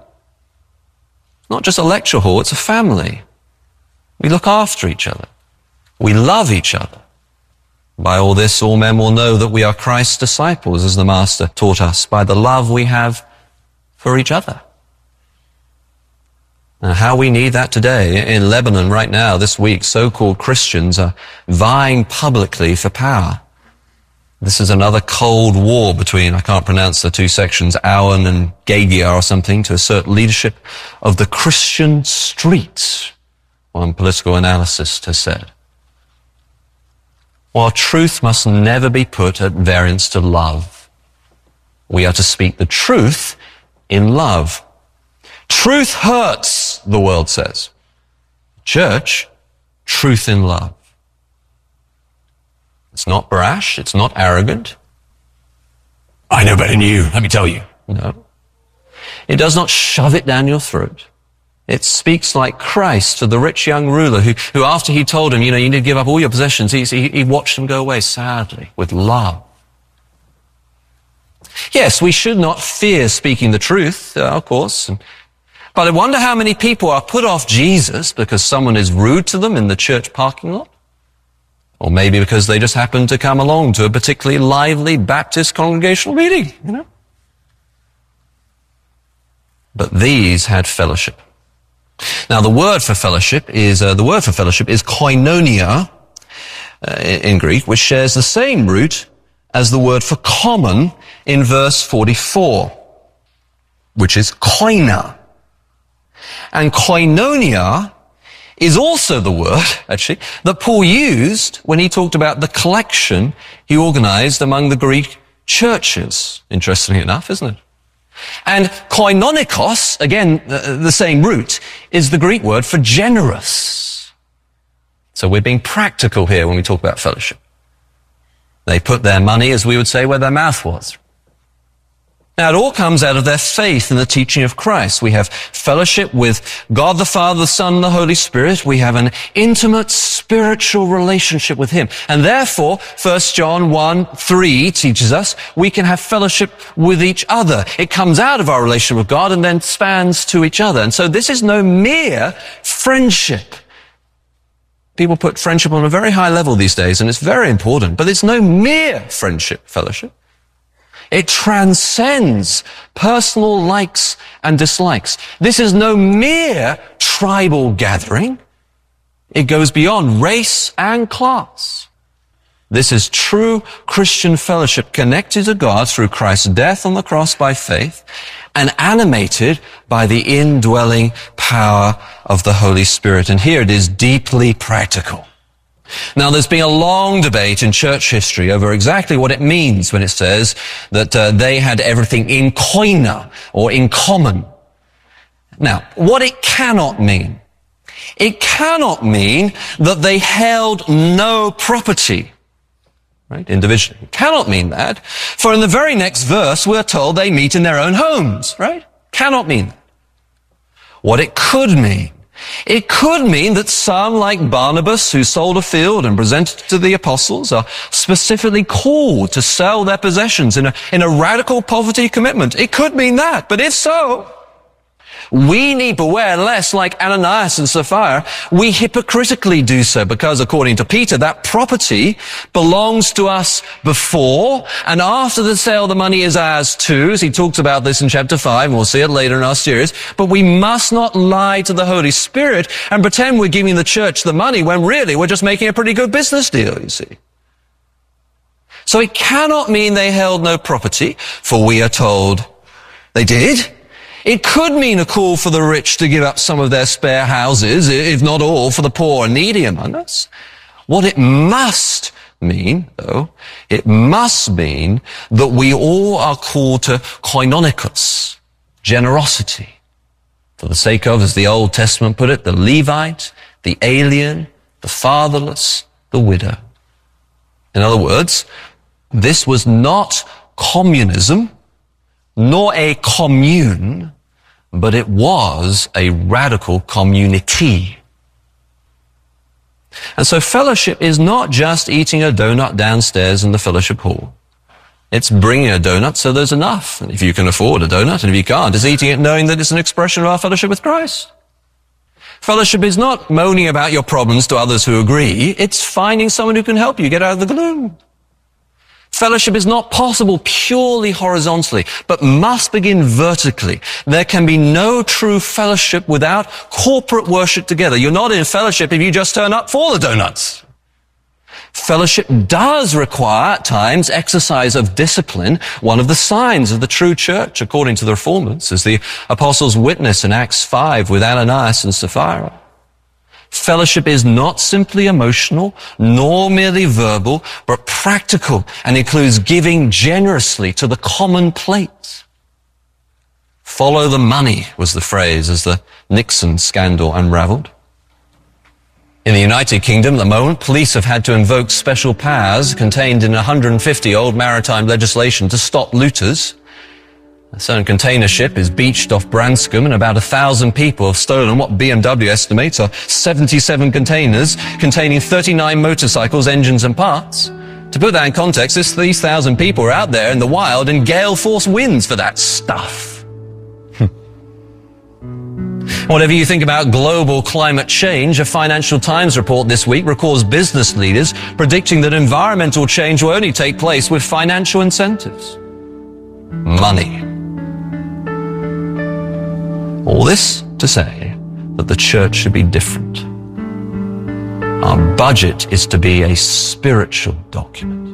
Not just a lecture hall, it's a family. We look after each other. We love each other. By all this, all men will know that we are Christ's disciples, as the Master taught us, by the love we have for each other. Now, how we need that today. In Lebanon right now, this week, so-called Christians are vying publicly for power. This is another cold war between, I can't pronounce the two sections, Aoun and Gegia or something, to assert leadership of the Christian street, one political analyst has said. While truth must never be put at variance to love, we are to speak the truth in love. Truth hurts, the world says. Church, truth in love. It's not brash. It's not arrogant. I know better than you, let me tell you. No. It does not shove it down your throat. It speaks like Christ to the rich young ruler who, who after he told him, you know, you need to give up all your possessions, he, he, he watched him go away sadly with love. Yes, we should not fear speaking the truth, uh, of course. But I wonder how many people are put off Jesus because someone is rude to them in the church parking lot. Or maybe because they just happen to come along to a particularly lively Baptist congregational meeting, you know. But these had fellowship. Now, the word for fellowship is, uh, the word for fellowship is koinonia uh, in Greek, which shares the same root as the word for common in verse forty-four, which is koina. And koinonia is also the word, actually, that Paul used when he talked about the collection he organized among the Greek churches. Interestingly enough, isn't it? And koinonikos, again, the, the same root, is the Greek word for generous. So we're being practical here when we talk about fellowship. They put their money, as we would say, where their mouth was. Now, it all comes out of their faith in the teaching of Christ. We have fellowship with God the Father, the Son, and the Holy Spirit. We have an intimate spiritual relationship with Him. And therefore, First John one three teaches us we can have fellowship with each other. It comes out of our relationship with God and then spans to each other. And so this is no mere friendship. People put friendship on a very high level these days, and it's very important. But it's no mere friendship, fellowship. It transcends personal likes and dislikes. This is no mere tribal gathering. It goes beyond race and class. This is true Christian fellowship connected to God through Christ's death on the cross by faith and animated by the indwelling power of the Holy Spirit. And here it is deeply practical. Now, there's been a long debate in church history over exactly what it means when it says that uh, they had everything in koina, or in common. Now, what it cannot mean, it cannot mean that they held no property, right, individually. It cannot mean that, for in the very next verse, we're told they meet in their own homes, right? Cannot mean that. What it could mean, it could mean that some, like Barnabas, who sold a field and presented it to the apostles, are specifically called to sell their possessions in a, in a radical poverty commitment. It could mean that, but if so, we need beware lest, like Ananias and Sapphira, we hypocritically do so, because according to Peter, that property belongs to us before, and after the sale, the money is ours too, as he talks about this in chapter five, and we'll see it later in our series. But we must not lie to the Holy Spirit and pretend we're giving the church the money when really we're just making a pretty good business deal, you see. So it cannot mean they held no property, for we are told they did. It could mean a call for the rich to give up some of their spare houses, if not all, for the poor and needy among us. What it must mean, though, it must mean that we all are called to koinonikos, generosity, for the sake of, as the Old Testament put it, the Levite, the alien, the fatherless, the widow. In other words, this was not communism, nor a commune, but it was a radical community. And so fellowship is not just eating a donut downstairs in the fellowship hall. It's bringing a donut so there's enough. And if you can afford a donut, and if you can't, it's eating it knowing that it's an expression of our fellowship with Christ. Fellowship is not moaning about your problems to others who agree. It's finding someone who can help you get out of the gloom. Fellowship is not possible purely horizontally, but must begin vertically. There can be no true fellowship without corporate worship together. You're not in fellowship if you just turn up for the donuts. Fellowship does require, at times, exercise of discipline. One of the signs of the true church, according to the Reformers, is the apostles' witness in Acts five with Ananias and Sapphira. Fellowship is not simply emotional, nor merely verbal, but practical, and includes giving generously to the common plate. Follow the money was the phrase as the Nixon scandal unraveled. In the United Kingdom, at the moment, police have had to invoke special powers contained in one hundred fifty old maritime legislation to stop looters. A certain container ship is beached off Branscombe, and about a thousand people have stolen what B M W estimates are seventy-seven containers containing thirty-nine motorcycles, engines and parts. To put that in context, this, these thousand people are out there in the wild in gale force winds for that stuff. Whatever you think about global climate change, a Financial Times report this week records business leaders predicting that environmental change will only take place with financial incentives. Money. All this to say that the church should be different. Our budget is to be a spiritual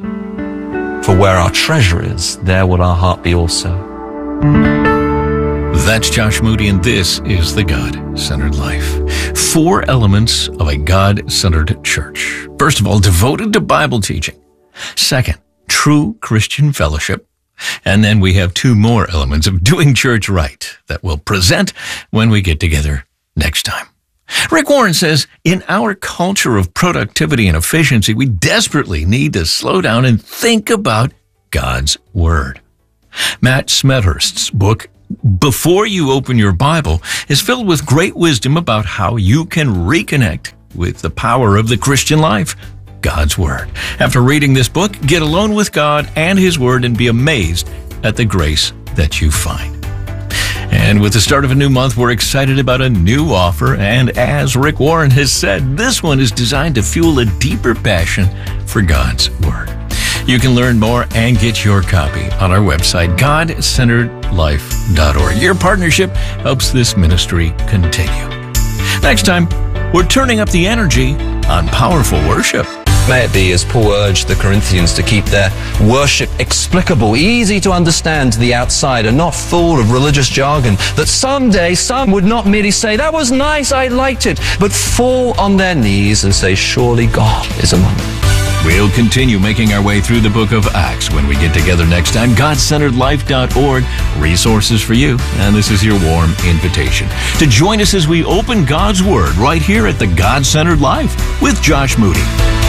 document. For where our treasure is, there will our heart be also. That's Josh Moody, and this is The God-Centered Life. Four elements of a God-centered church. First of all, devoted to Bible teaching. Second, true Christian fellowship. And then we have two more elements of doing church right that we'll present when we get together next time. Rick Warren says, in our culture of productivity and efficiency, we desperately need to slow down and think about God's Word. Matt Smethurst's book, Before You Open Your Bible, is filled with great wisdom about how you can reconnect with the power of the Christian life, God's Word. After reading this book, get alone with God and His Word and be amazed at the grace that you find. And with the start of a new month, we're excited about a new offer. And as Rick Warren has said, this one is designed to fuel a deeper passion for God's Word. You can learn more and get your copy on our website, god centered life dot org. Your partnership helps this ministry continue. Next time, we're turning up the energy on powerful worship. May it be, as Paul urged the Corinthians, to keep their worship explicable, easy to understand to the outsider, not full of religious jargon, that someday some would not merely say, that was nice, I liked it, but fall on their knees and say, surely God is among them. We'll continue making our way through the book of Acts when we get together next time. god centered life dot org, resources for you. And this is your warm invitation to join us as we open God's Word right here at the God-Centered Life with Josh Moody.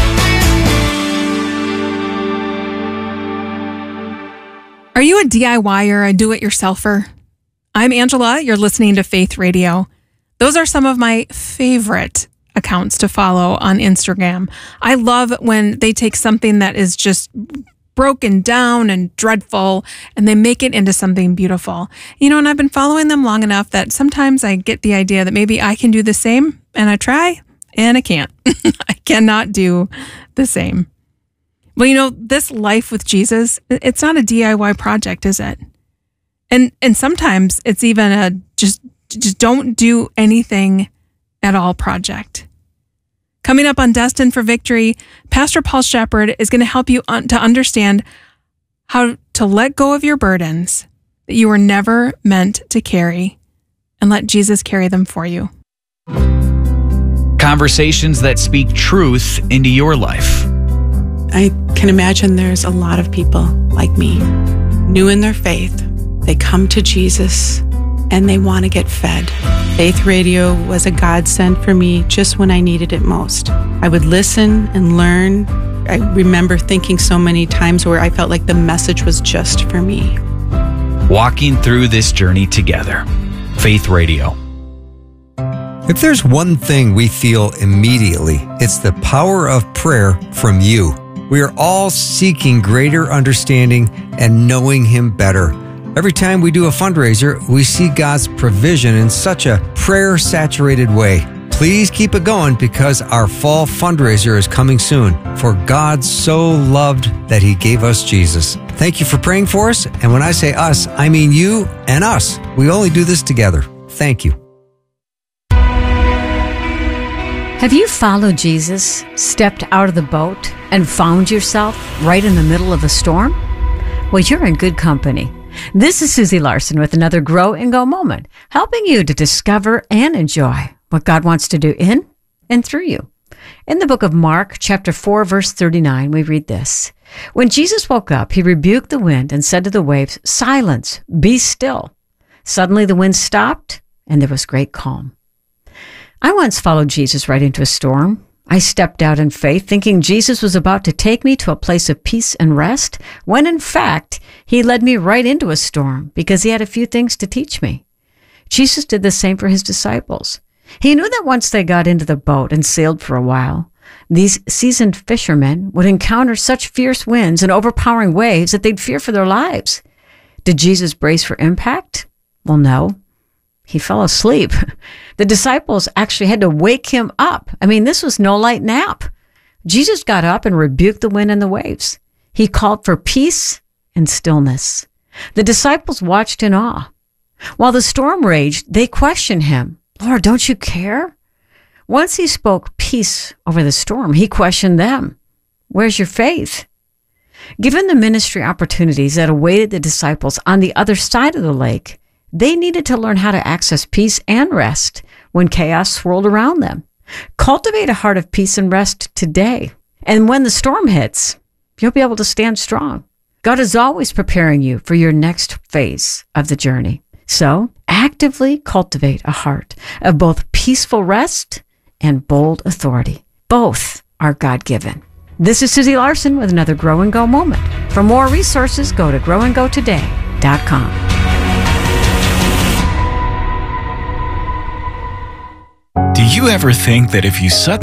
Are you a D I Y er, a do-it-yourselfer? I'm Angela. You're listening to Faith Radio. Those are some of my favorite accounts to follow on Instagram. I love when they take something that is just broken down and dreadful and they make it into something beautiful. You know, and I've been following them long enough that sometimes I get the idea that maybe I can do the same, and I try and I can't. I cannot do the same. Well, you know, this life with Jesus, it's not a D I Y project, is it? And and sometimes it's even a just just don't do anything at all project. Coming up on Destined for Victory, Pastor Paul Shepard is going to help you un- to understand how to let go of your burdens that you were never meant to carry and let Jesus carry them for you. Conversations that speak truth into your life. I can imagine there's a lot of people like me, new in their faith. They come to Jesus and they want to get fed. Faith Radio was a godsend for me just when I needed it most. I would listen and learn. I remember thinking so many times where I felt like the message was just for me. Walking through this journey together. Faith Radio. If there's one thing we feel immediately, it's the power of prayer from you. We are all seeking greater understanding and knowing Him better. Every time we do a fundraiser, we see God's provision in such a prayer-saturated way. Please keep it going because our fall fundraiser is coming soon. For God so loved that He gave us Jesus. Thank you for praying for us. And when I say us, I mean you and us. We only do this together. Thank you. Have you followed Jesus, stepped out of the boat, and found yourself right in the middle of a storm? Well, you're in good company. This is Susie Larson with another Grow and Go moment, helping you to discover and enjoy what God wants to do in and through you. In the book of Mark, chapter four, verse thirty-nine, we read this. When Jesus woke up, He rebuked the wind and said to the waves, "Silence, be still." Suddenly the wind stopped and there was great calm. I once followed Jesus right into a storm. I stepped out in faith, thinking Jesus was about to take me to a place of peace and rest, when in fact, He led me right into a storm because He had a few things to teach me. Jesus did the same for His disciples. He knew that once they got into the boat and sailed for a while, these seasoned fishermen would encounter such fierce winds and overpowering waves that they'd fear for their lives. Did Jesus brace for impact? Well, no. He fell asleep. The disciples actually had to wake Him up. I mean, this was no light nap. Jesus got up and rebuked the wind and the waves. He called for peace and stillness. The disciples watched in awe. While the storm raged, they questioned Him. Lord, don't you care? Once He spoke peace over the storm, He questioned them. Where's your faith? Given the ministry opportunities that awaited the disciples on the other side of the lake, They needed to learn how to access peace and rest when chaos swirled around them. Cultivate a heart of peace and rest today. And when the storm hits, you'll be able to stand strong. God is always preparing you for your next phase of the journey. So actively cultivate a heart of both peaceful rest and bold authority. Both are God-given. This is Susie Larson with another Grow and Go moment. For more resources, go to grow and go today dot com. Do you ever think that if you set